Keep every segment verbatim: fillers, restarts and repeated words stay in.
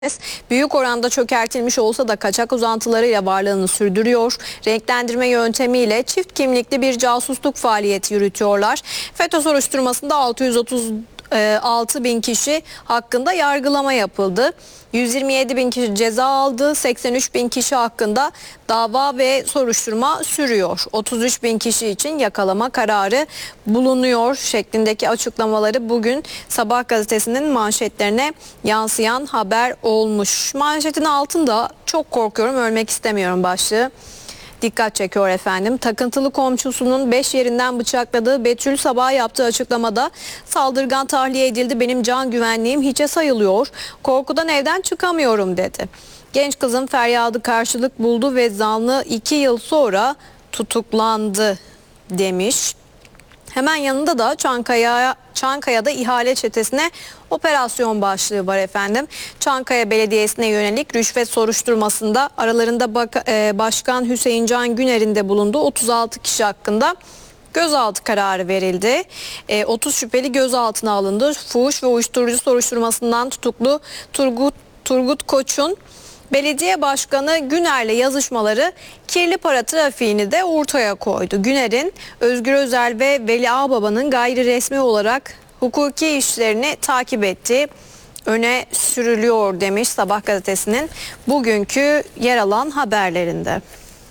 Büyük oranda çökertilmiş olsa da kaçak uzantılarıyla varlığını sürdürüyor. Renklendirme yöntemiyle çift kimlikli bir casusluk faaliyeti yürütüyorlar. FETÖ soruşturmasında altı yüz otuz altı bin kişi hakkında yargılama yapıldı. yüz yirmi yedi bin kişi ceza aldı. seksen üç bin kişi hakkında dava ve soruşturma sürüyor. otuz üç bin kişi için yakalama kararı bulunuyor şeklindeki açıklamaları bugün Sabah gazetesinin manşetlerine yansıyan haber olmuş. Manşetin altında "Çok korkuyorum, ölmek istemiyorum" başlığı dikkat çekiyor efendim. Takıntılı komşusunun beş yerinden bıçakladığı Betül Sabah yaptığı açıklamada "Saldırgan tahliye edildi, benim can güvenliğim hiçe sayılıyor. Korkudan evden çıkamıyorum" dedi. Genç kızın feryadı karşılık buldu ve zanlı iki yıl sonra tutuklandı demiş. Hemen yanında da Çankaya, Çankaya'da ihale çetesine operasyon başlığı var efendim. Çankaya Belediyesi'ne yönelik rüşvet soruşturmasında aralarında Bak e, Başkan Hüseyin Can Güner'in de bulunduğu otuz altı kişi hakkında gözaltı kararı verildi. E, otuz şüpheli gözaltına alındı. Fuhuş ve uyuşturucu soruşturmasından tutuklu Turgut, Turgut Koç'un belediye başkanı Güner'le yazışmaları kirli para trafiğini de ortaya koydu. Güner'in Özgür Özel ve Veli Ağbaba'nın gayri resmi olarak hukuki işlerini takip ettiği öne sürülüyor demiş Sabah gazetesinin bugünkü yer alan haberlerinde.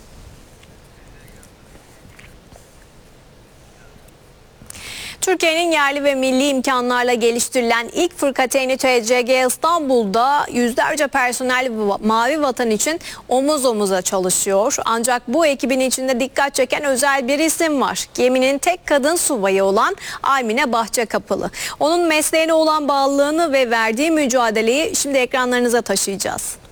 Türkiye'nin yerli ve milli imkanlarla geliştirilen ilk fırkateyni T C G İstanbul'da yüzlerce personel Mavi Vatan için omuz omuza çalışıyor. Ancak bu ekibin içinde dikkat çeken özel bir isim var. Geminin tek kadın subayı olan Aymine Bahçekapılı. Onun mesleğine olan bağlılığını ve verdiği mücadeleyi şimdi ekranlarınıza taşıyacağız.